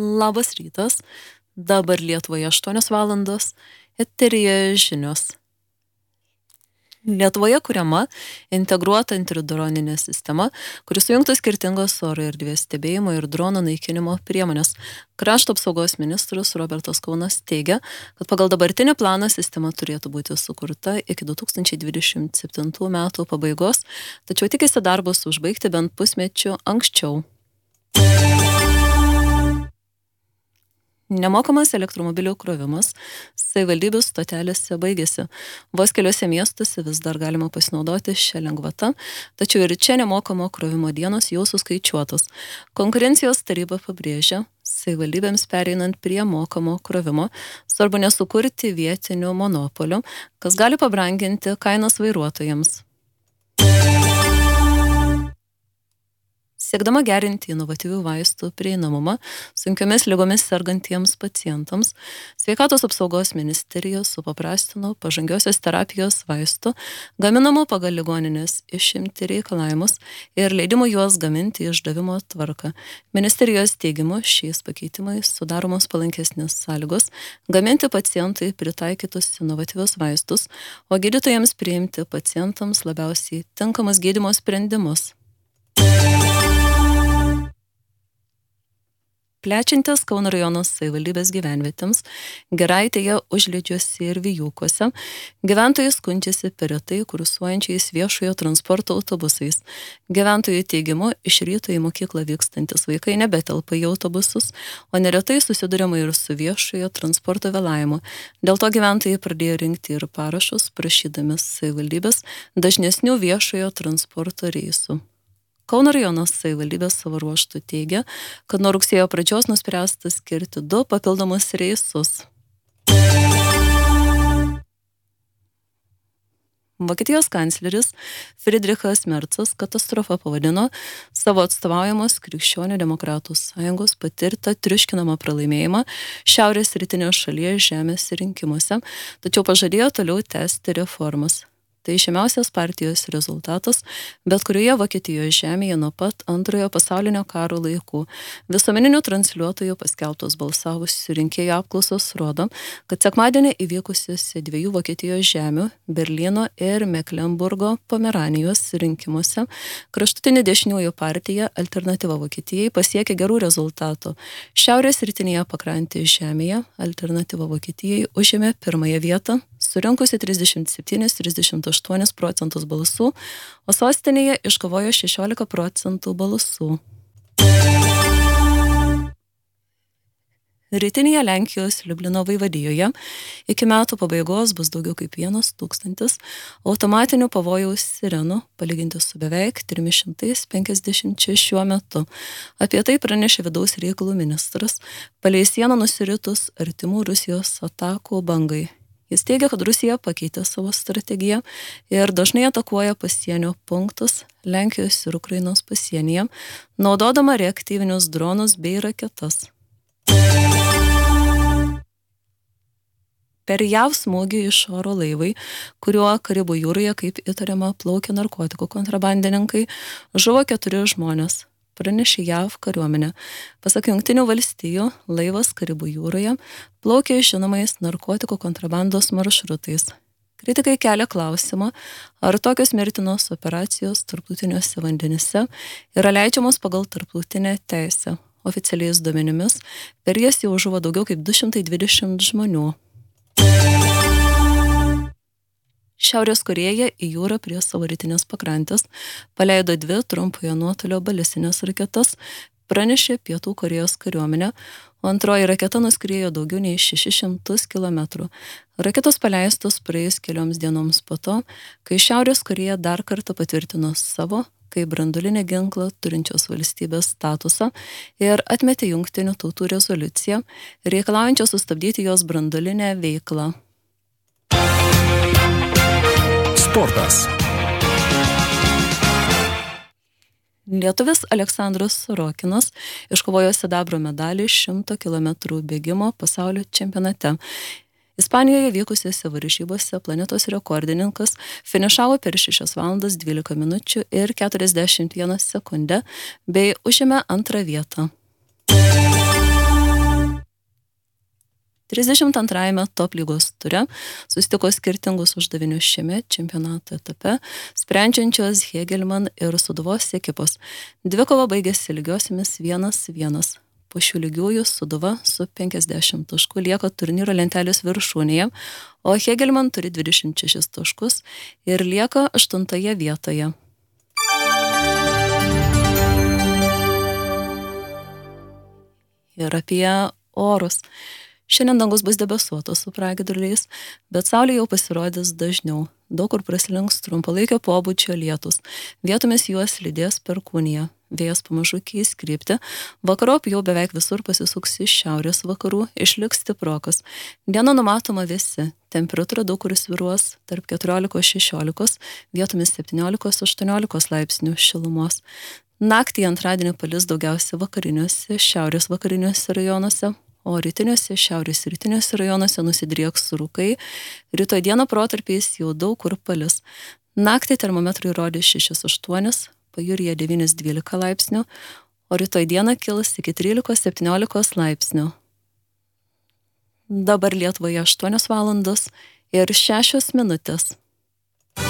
Labas rytas, dabar Lietuvoje 8 valandos, eteryje žinios. Lietuvoje kuriama integruota antidroninė sistema, kuri sujungtų skirtingos oro erdvės stebėjimo ir drono naikinimo priemonės. Krašto apsaugos ministras Robertas Kaunas teigia, kad pagal dabartinį planą sistema turėtų būti sukurta iki 2027 metų pabaigos, tačiau tikisi darbus užbaigti bent pusmečiu anksčiau. Nemokamas elektromobilių krovimas savivaldybių stotelėse baigėsi. Vos keliuose miestuose vis dar galima pasinaudoti šią lengvatą, tačiau ir čia nemokamo krovimo dienos jau suskaičiuotos. Konkurencijos taryba pabrėžia, savivaldybėms pereinant prie mokamo krovimo, svarbu nesukurti vietinių monopolių, kas gali pabranginti kainas vairuotojams. Siekdama gerinti inovatyvių vaistų prieinamumą sunkiomis ligomis sergantiems pacientams, Sveikatos apsaugos ministerija supaprastino pažangiosios terapijos vaistų, gaminamų pagal ligoninės išimti reikalavimus ir leidimų juos gaminti išdavimo tvarką. Ministerijos teigimu šiais pakeitimais sudaromos palankesnės sąlygos gaminti pacientui pritaikytus inovatyvius vaistus, o gydytojams priimti pacientams labiausiai tinkamus gydymo sprendimus. Plečiantis Kauno rajono savivaldybės gyvenvietėms, Giraitėje, Užliedžiuose ir Vijūkuose, gyventojai skundžiasi per retai kursuojančiais viešojo transporto autobusais. Gyventojų teigimu, iš ryto į mokyklą vykstantis vaikai nebetelpa į autobusus, o neretai susiduriama ir su viešojo transporto vėlavimu. Dėl to gyventojai pradėjo rinkti ir parašus, prašydami savivaldybės dažnesnių viešojo transporto reisų. Kauno rajono savivaldybė savo ruožtu teigia, kad nuo rugsėjo pradžios nuspręsta skirti 2 papildomus reisus. Vokietijos kancleris Friedrichas Merzas katastrofą pavadino savo atstovaujamos Krikščionių demokratų sąjungos patirtą triuškinamą pralaimėjimą šiaurės rytinės šalies žemės rinkimuose, tačiau pažadėjo toliau tęsti reformas. Tai žemiausias partijos rezultatas, bet kurioje Vokietijos žemėje nuo pat Antrojo pasaulinio karo laikų. Visuomeninių transliuotojų paskelbtos balsavusių rinkėjų apklausos rodo, kad sekmadienį įvykusiuose 2 Vokietijos žemių, Berlyno ir Meklenburgo Pomeranijos rinkimuose, kraštutinė dešiniųjų partija Alternatyva Vokietijai pasiekė gerų rezultatų. Šiaurės rytinėje pakrantės žemėje Alternatyva Vokietijai užėmė 1 vietą, surinkusi 37-38 procentus balsų, o sostinėje iškovojo 16 procentų balsų. Rytinėje Lenkijos Liublino vaivadijoje iki metų pabaigos bus daugiau kaip 1000 automatinių pavojaus sirenų, palyginti su beveik 350 šiuo metu. Apie tai pranešė vidaus reikalų ministras, palei sieną nusiritus artimų Rusijos atakų bangai. Jis teigia, kad Rusija pakeitė savo strategiją ir dažnai atakuoja pasienio punktus Lenkijos ir Ukrainos pasienyje, naudodama reaktyvinius dronus bei raketas. Per JAV smūgį iš oro laivai, kuriuo Karibų jūroje, kaip įtariama, plaukė narkotikų kontrabandininkai, žuvo 4 žmonės. Pranešė JAV kariuomenė. Pasak Jungtinių valstijų, laivas Karibų jūroje plaukė žinomais narkotikų kontrabandos maršrutais. Kritikai kelia klausimą, ar tokios mirtinos operacijos tarptautiniuose vandenyse yra leidžiamos pagal tarptautinę teisę. Oficialiais duomenimis per jas jau žuvo daugiau kaip 220 žmonių. Šiaurės Korėja į jūrą prie savo rytinės pakrantės paleido 2 trumpojo nuotolio balistinės raketas, pranešė Pietų Korėjos kariuomenė, o antroji raketa nuskriejo daugiau nei 600 km. Raketos paleistos praėjus kelioms dienoms po to, kai Šiaurės Korėja dar kartą patvirtino savo, kaip branduolinį ginklą turinčios valstybės statusą ir atmetė Jungtinių tautų rezoliuciją, reikalaujančią sustabdyti jos branduolinę veiklą. Sportas. Lietuvis Aleksandras Sorokinas iškovojo sidabro medalį 100 km bėgimo pasaulio čempionate. Ispanijoje vykusiose varžybose planetos rekordininkas finišavo per 6 valandas 12 minučių ir 41 sekundę bei užėmė 2 vietą. 32 top lygos ture susitiko skirtingus uždavinius šiame čempionato etape, sprendžiančios Hegelmann ir Sūduvos ekipos. Dvikova baigėsi lygiosiamis 1-1. Po šių lygiųjų Sūduva su 50 taškų lieka turnyro lentelės viršūnėje, o Hegelmann turi 26 taškus ir lieka 8 vietoje. Ir apie orus. Šiandien dangus bus debesuotas su pragiedruliais, bet saulė jau pasirodys dažniau. Daug kur praslinks trumpalaikio pobūdžio lietus. Vietomis juos lydės perkūnija. Vėjas pamažu keis kryptį. Vakarop jau beveik visur pasisuks iš šiaurės vakarų, išliks stiprokas. Diena numatoma vėsi. Temperatūra daug kur svyruos tarp 14-16, vietomis 17-18 laipsnių šilumos. Naktį antradienį palis daugiausia vakariniuose, šiaurės vakariniuose rajonuose, o rytiniuose, šiaurės rytiniuose rajonuose nusidrieks rūkai. Rytoj dieną protarpiais jau daug kur palis. Naktį termometrai rodė 6-8, pajūryje 9-12 laipsnių, o rytoj dieną kils iki 13-17 laipsnių. Dabar Lietuvoje 8 valandos ir 6 minutės.